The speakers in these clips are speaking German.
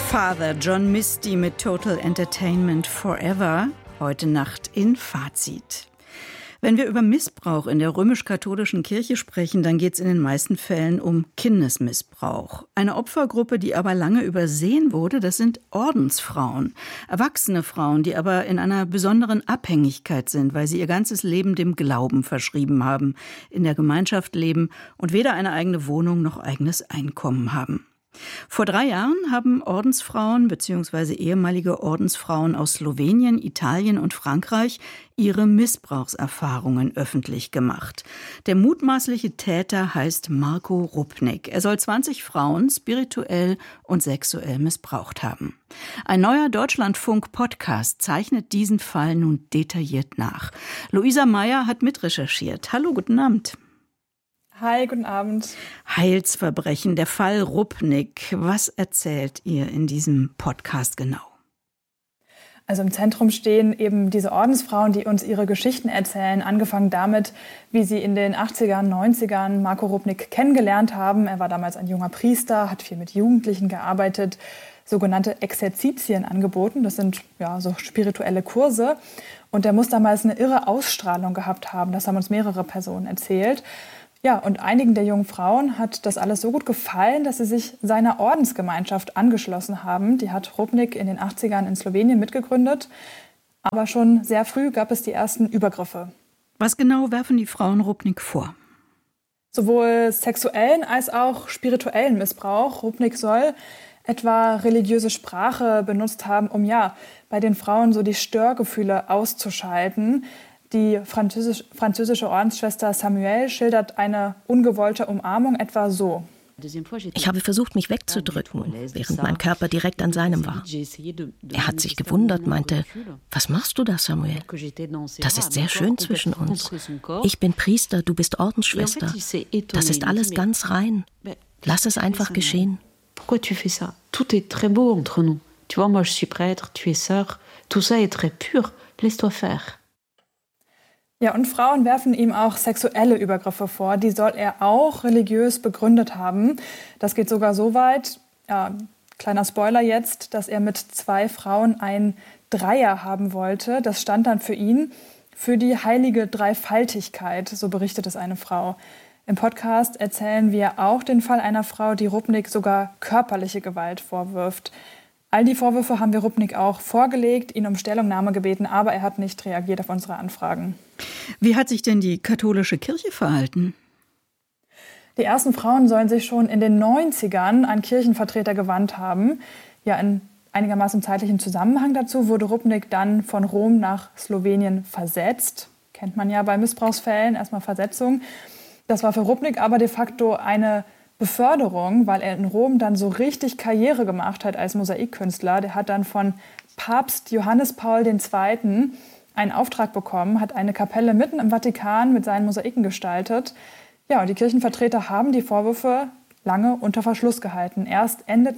Father John Misty mit Total Entertainment Forever, heute Nacht in Fazit. Wenn wir über Missbrauch in der römisch-katholischen Kirche sprechen, dann geht es in den meisten Fällen um Kindesmissbrauch. Eine Opfergruppe, die aber lange übersehen wurde, das sind Ordensfrauen. Erwachsene Frauen, die aber in einer besonderen Abhängigkeit sind, weil sie ihr ganzes Leben dem Glauben verschrieben haben, in der Gemeinschaft leben und weder eine eigene Wohnung noch eigenes Einkommen haben. Vor 3 Jahren haben Ordensfrauen bzw. ehemalige Ordensfrauen aus Slowenien, Italien und Frankreich ihre Missbrauchserfahrungen öffentlich gemacht. Der mutmaßliche Täter heißt Marko Rupnik. Er soll 20 Frauen spirituell und sexuell missbraucht haben. Ein neuer Deutschlandfunk-Podcast zeichnet diesen Fall nun detailliert nach. Luisa Meyer hat mitrecherchiert. Hallo, guten Abend. Hi, guten Abend. Heilsverbrechen, der Fall Rupnik. Was erzählt ihr in diesem Podcast genau? Also im Zentrum stehen eben diese Ordensfrauen, die uns ihre Geschichten erzählen. Angefangen damit, wie sie in den 80ern, 90ern Marko Rupnik kennengelernt haben. Er war damals ein junger Priester, hat viel mit Jugendlichen gearbeitet, sogenannte Exerzitien angeboten. Das sind ja so spirituelle Kurse. Und er muss damals eine irre Ausstrahlung gehabt haben. Das haben uns mehrere Personen erzählt. Ja, und einigen der jungen Frauen hat das alles so gut gefallen, dass sie sich seiner Ordensgemeinschaft angeschlossen haben. Die hat Rupnik in den 80ern in Slowenien mitgegründet. Aber schon sehr früh gab es die ersten Übergriffe. Was genau werfen die Frauen Rupnik vor? Sowohl sexuellen als auch spirituellen Missbrauch. Rupnik soll etwa religiöse Sprache benutzt haben, um bei den Frauen so die Störgefühle auszuschalten. Die französische Ordensschwester Samuel schildert eine ungewollte Umarmung etwa so. Ich habe versucht, mich wegzudrücken, während mein Körper direkt an seinem war. Er hat sich gewundert, meinte, was machst du da, Samuel? Das ist sehr schön zwischen uns. Ich bin Priester, du bist Ordensschwester. Das ist alles ganz rein. Lass es einfach geschehen. Pourquoi tu fais ça? Tout est très beau entre nous. Tu vois, moi je suis prêtre, tu es sœur. Tout ça est très pur. Laisse-toi faire. Ja, und Frauen werfen ihm auch sexuelle Übergriffe vor. Die soll er auch religiös begründet haben. Das geht sogar so weit, kleiner Spoiler jetzt, dass er mit 2 Frauen ein Dreier haben wollte. Das stand dann für ihn für die heilige Dreifaltigkeit, so berichtet es eine Frau. Im Podcast erzählen wir auch den Fall einer Frau, die Rupnik sogar körperliche Gewalt vorwirft. All die Vorwürfe haben wir Rupnik auch vorgelegt, ihn um Stellungnahme gebeten, aber er hat nicht reagiert auf unsere Anfragen. Wie hat sich denn die katholische Kirche verhalten? Die ersten Frauen sollen sich schon in den 90ern an Kirchenvertreter gewandt haben. Ja, in einigermaßen zeitlichen Zusammenhang dazu wurde Rupnik dann von Rom nach Slowenien versetzt. Kennt man ja bei Missbrauchsfällen, erstmal Versetzung. Das war für Rupnik aber de facto eine Beförderung, weil er in Rom dann so richtig Karriere gemacht hat als Mosaikkünstler. Der hat dann von Papst Johannes Paul II. Einen Auftrag bekommen, hat eine Kapelle mitten im Vatikan mit seinen Mosaiken gestaltet. Ja, und die Kirchenvertreter haben die Vorwürfe lange unter Verschluss gehalten. Erst Ende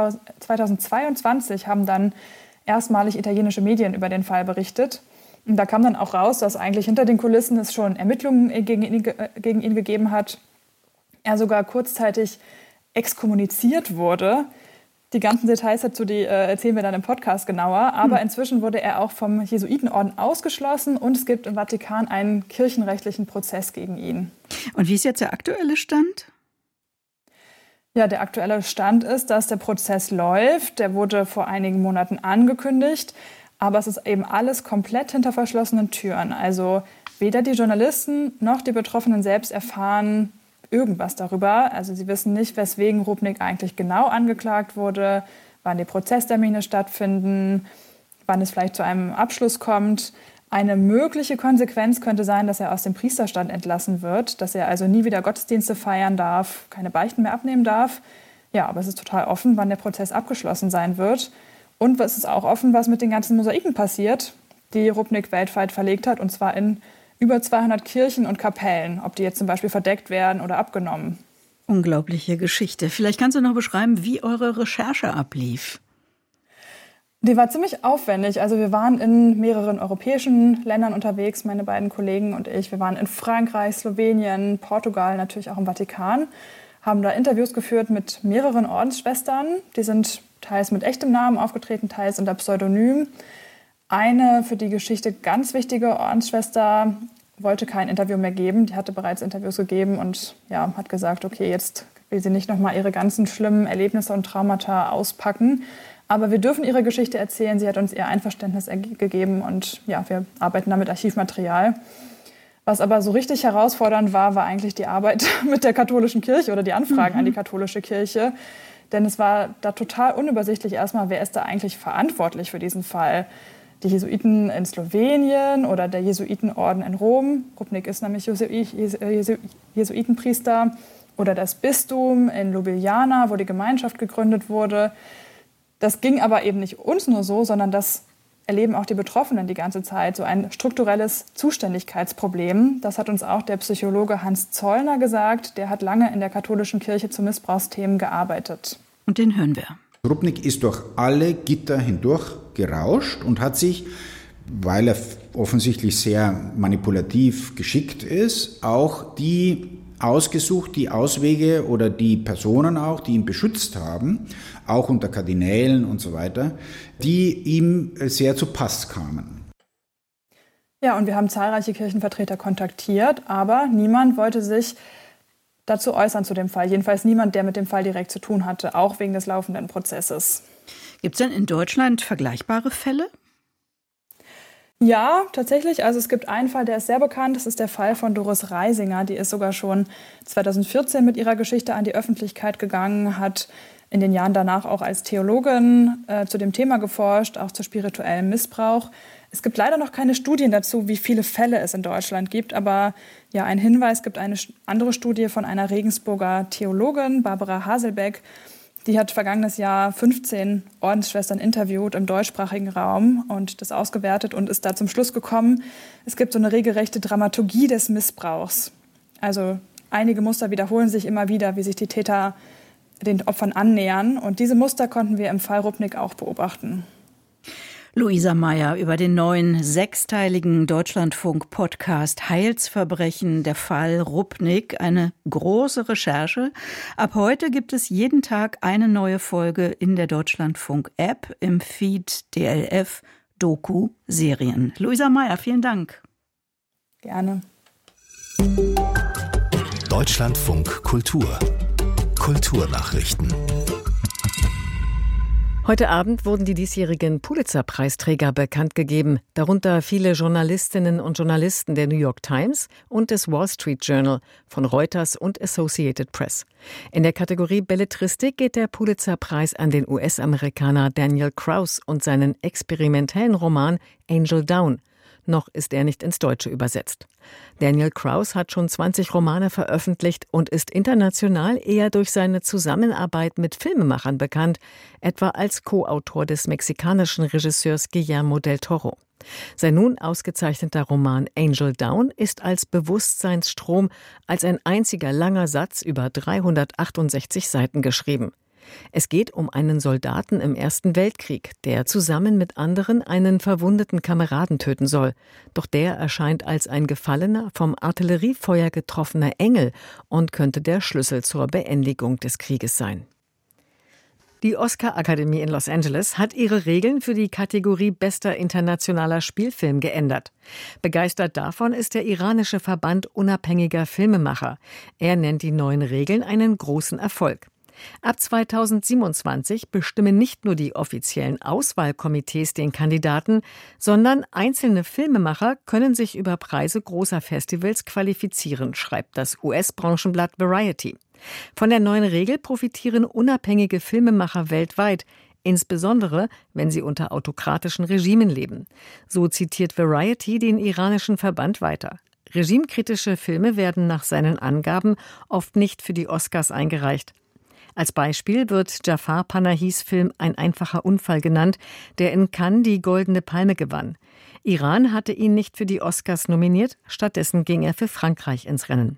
2022 haben dann erstmalig italienische Medien über den Fall berichtet. Und da kam dann auch raus, dass eigentlich hinter den Kulissen es schon Ermittlungen gegen ihn gegeben hat. Er sogar kurzzeitig exkommuniziert wurde. Die ganzen Details dazu, die erzählen wir dann im Podcast genauer. Aber inzwischen wurde er auch vom Jesuitenorden ausgeschlossen und es gibt im Vatikan einen kirchenrechtlichen Prozess gegen ihn. Und wie ist jetzt der aktuelle Stand? Ja, der aktuelle Stand ist, dass der Prozess läuft. Der wurde vor einigen Monaten angekündigt. Aber es ist eben alles komplett hinter verschlossenen Türen. Also weder die Journalisten noch die Betroffenen selbst erfahren irgendwas darüber. Also sie wissen nicht, weswegen Rupnik eigentlich genau angeklagt wurde, wann die Prozesstermine stattfinden, wann es vielleicht zu einem Abschluss kommt. Eine mögliche Konsequenz könnte sein, dass er aus dem Priesterstand entlassen wird, dass er also nie wieder Gottesdienste feiern darf, keine Beichten mehr abnehmen darf. Ja, aber es ist total offen, wann der Prozess abgeschlossen sein wird. Und es ist auch offen, was mit den ganzen Mosaiken passiert, die Rupnik weltweit verlegt hat, und zwar in über 200 Kirchen und Kapellen, ob die jetzt zum Beispiel verdeckt werden oder abgenommen. Unglaubliche Geschichte. Vielleicht kannst du noch beschreiben, wie eure Recherche ablief. Die war ziemlich aufwendig. Also wir waren in mehreren europäischen Ländern unterwegs, meine beiden Kollegen und ich. Wir waren in Frankreich, Slowenien, Portugal, natürlich auch im Vatikan, haben da Interviews geführt mit mehreren Ordensschwestern. Die sind teils mit echtem Namen aufgetreten, teils unter Pseudonym. Eine für die Geschichte ganz wichtige Ordensschwester wollte kein Interview mehr geben. Die hatte bereits Interviews gegeben und hat gesagt, okay, jetzt will sie nicht nochmal ihre ganzen schlimmen Erlebnisse und Traumata auspacken. Aber wir dürfen ihre Geschichte erzählen. Sie hat uns ihr Einverständnis gegeben und wir arbeiten da mit Archivmaterial. Was aber so richtig herausfordernd war eigentlich die Arbeit mit der katholischen Kirche oder die Anfragen an die katholische Kirche. Denn es war da total unübersichtlich erstmal, wer ist da eigentlich verantwortlich für diesen Fall. Die Jesuiten in Slowenien oder der Jesuitenorden in Rom. Rupnik ist nämlich Jesuitenpriester. Oder das Bistum in Ljubljana, wo die Gemeinschaft gegründet wurde. Das ging aber eben nicht uns nur so, sondern das erleben auch die Betroffenen die ganze Zeit. So ein strukturelles Zuständigkeitsproblem. Das hat uns auch der Psychologe Hans Zollner gesagt. Der hat lange in der katholischen Kirche zu Missbrauchsthemen gearbeitet. Und den hören wir. Rupnik ist durch alle Gitter hindurch gerauscht und hat sich, weil er offensichtlich sehr manipulativ geschickt ist, auch die ausgesucht, die Auswege oder die Personen auch, die ihn beschützt haben, auch unter Kardinälen und so weiter, die ihm sehr zu Pass kamen. Ja, und wir haben zahlreiche Kirchenvertreter kontaktiert, aber niemand wollte sich dazu äußern zu dem Fall. Jedenfalls niemand, der mit dem Fall direkt zu tun hatte, auch wegen des laufenden Prozesses. Gibt es denn in Deutschland vergleichbare Fälle? Ja, tatsächlich. Also es gibt einen Fall, der ist sehr bekannt. Das ist der Fall von Doris Reisinger. Die ist sogar schon 2014 mit ihrer Geschichte an die Öffentlichkeit gegangen, hat in den Jahren danach auch als Theologin zu dem Thema geforscht, auch zu spirituellem Missbrauch. Es gibt leider noch keine Studien dazu, wie viele Fälle es in Deutschland gibt. Aber ja, ein Hinweis gibt eine andere Studie von einer Regensburger Theologin, Barbara Haselbeck. Die hat vergangenes Jahr 15 Ordensschwestern interviewt im deutschsprachigen Raum und das ausgewertet und ist da zum Schluss gekommen, es gibt so eine regelrechte Dramaturgie des Missbrauchs. Also einige Muster wiederholen sich immer wieder, wie sich die Täter den Opfern annähern. Und diese Muster konnten wir im Fall Rupnik auch beobachten. Luisa Meyer über den neuen 6-teiligen Deutschlandfunk-Podcast Heilsverbrechen, der Fall Rupnik. Eine große Recherche. Ab heute gibt es jeden Tag eine neue Folge in der Deutschlandfunk-App, im Feed DLF Doku-Serien. Luisa Meyer, vielen Dank. Gerne. Deutschlandfunk Kultur. Kulturnachrichten. Heute Abend wurden die diesjährigen Pulitzer-Preisträger bekannt gegeben, darunter viele Journalistinnen und Journalisten der New York Times und des Wall Street Journal, von Reuters und Associated Press. In der Kategorie Belletristik geht der Pulitzer-Preis an den US-Amerikaner Daniel Kraus und seinen experimentellen Roman Angel Down. Noch ist er nicht ins Deutsche übersetzt. Daniel Kraus hat schon 20 Romane veröffentlicht und ist international eher durch seine Zusammenarbeit mit Filmemachern bekannt, etwa als Co-Autor des mexikanischen Regisseurs Guillermo del Toro. Sein nun ausgezeichneter Roman Angel Down ist als Bewusstseinsstrom, als ein einziger langer Satz über 368 Seiten geschrieben. Es geht um einen Soldaten im Ersten Weltkrieg, der zusammen mit anderen einen verwundeten Kameraden töten soll. Doch der erscheint als ein gefallener, vom Artilleriefeuer getroffener Engel und könnte der Schlüssel zur Beendigung des Krieges sein. Die Oscar-Akademie in Los Angeles hat ihre Regeln für die Kategorie Bester internationaler Spielfilm geändert. Begeistert davon ist der iranische Verband unabhängiger Filmemacher. Er nennt die neuen Regeln einen großen Erfolg. Ab 2027 bestimmen nicht nur die offiziellen Auswahlkomitees den Kandidaten, sondern einzelne Filmemacher können sich über Preise großer Festivals qualifizieren, schreibt das US-Branchenblatt Variety. Von der neuen Regel profitieren unabhängige Filmemacher weltweit, insbesondere wenn sie unter autokratischen Regimen leben. So zitiert Variety den iranischen Verband weiter. Regimekritische Filme werden nach seinen Angaben oft nicht für die Oscars eingereicht. Als Beispiel wird Jafar Panahis Film Ein einfacher Unfall genannt, der in Cannes die Goldene Palme gewann. Iran hatte ihn nicht für die Oscars nominiert, stattdessen ging er für Frankreich ins Rennen.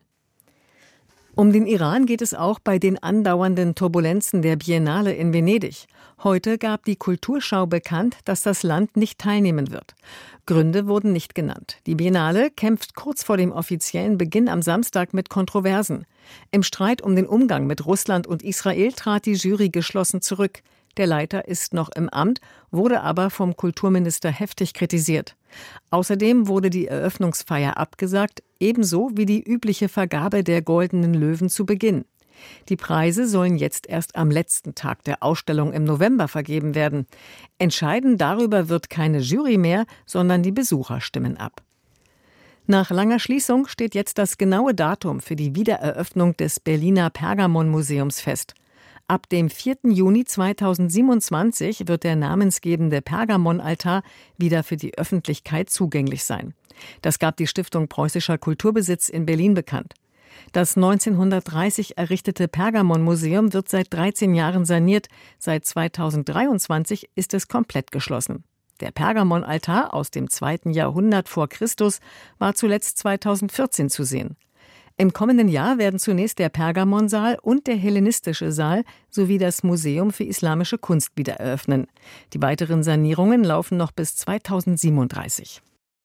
Um den Iran geht es auch bei den andauernden Turbulenzen der Biennale in Venedig. Heute gab die Kulturschau bekannt, dass das Land nicht teilnehmen wird. Gründe wurden nicht genannt. Die Biennale kämpft kurz vor dem offiziellen Beginn am Samstag mit Kontroversen. Im Streit um den Umgang mit Russland und Israel trat die Jury geschlossen zurück. Der Leiter ist noch im Amt, wurde aber vom Kulturminister heftig kritisiert. Außerdem wurde die Eröffnungsfeier abgesagt, ebenso wie die übliche Vergabe der Goldenen Löwen zu Beginn. Die Preise sollen jetzt erst am letzten Tag der Ausstellung im November vergeben werden. Entscheiden darüber wird keine Jury mehr, sondern die Besucher stimmen ab. Nach langer Schließung steht jetzt das genaue Datum für die Wiedereröffnung des Berliner Pergamon-Museums fest. Ab dem 4. Juni 2027 wird der namensgebende Pergamon-Altar wieder für die Öffentlichkeit zugänglich sein. Das gab die Stiftung Preußischer Kulturbesitz in Berlin bekannt. Das 1930 errichtete Pergamon-Museum wird seit 13 Jahren saniert. Seit 2023 ist es komplett geschlossen. Der Pergamon-Altar aus dem 2. Jahrhundert vor Christus war zuletzt 2014 zu sehen. Im kommenden Jahr werden zunächst der Pergamonsaal und der hellenistische Saal sowie das Museum für islamische Kunst wieder eröffnen. Die weiteren Sanierungen laufen noch bis 2037.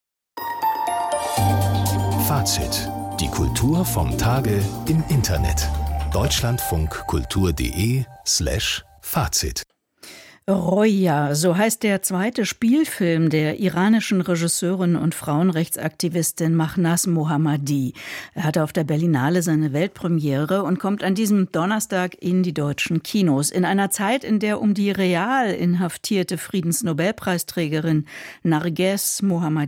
Fazit. Die Kultur vom Tage im Internet. deutschlandfunkkultur.de/Fazit. Roja, so heißt der zweite Spielfilm der iranischen Regisseurin und Frauenrechtsaktivistin Mahnaz Mohammadi. Er hatte auf der Berlinale seine Weltpremiere und kommt an diesem Donnerstag in die deutschen Kinos. In einer Zeit, in der um die real inhaftierte Friedensnobelpreisträgerin Narges Mohammadi